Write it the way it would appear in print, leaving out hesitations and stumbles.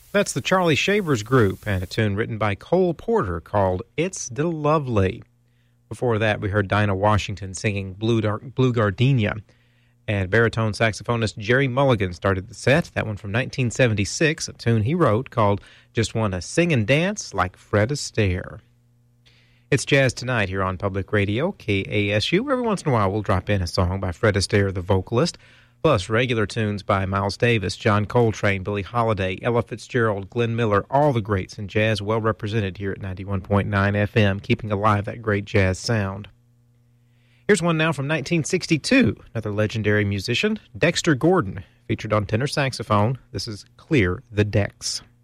That's the Charlie Shavers Group and a tune written by Cole Porter called It's the Lovely. Before that, we heard Dinah Washington singing Blue Gardenia. And baritone saxophonist Jerry Mulligan started the set. That one from 1976, a tune he wrote called Just Wanna Sing and Dance Like Fred Astaire. It's Jazz Tonight here on Public Radio, KASU. Every once in a while, we'll drop in a song by Fred Astaire, the vocalist, plus regular tunes by Miles Davis, John Coltrane, Billie Holiday, Ella Fitzgerald, Glenn Miller, all the greats in jazz well represented here at 91.9 FM, keeping alive that great jazz sound. Here's one now from 1962, another legendary musician, Dexter Gordon, featured on tenor saxophone. This is Clear the Decks.